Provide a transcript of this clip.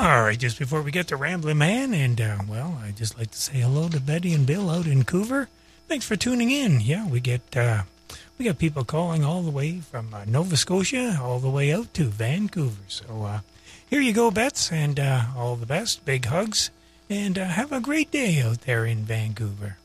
All right, just before we get to Ramblin' Man, and, I'd just like to say hello to Betty and Bill out in Vancouver. Thanks for tuning in. Yeah, we got people calling all the way from Nova Scotia all the way out to Vancouver. So here you go, Bets, and all the best. Big hugs, and have a great day out there in Vancouver.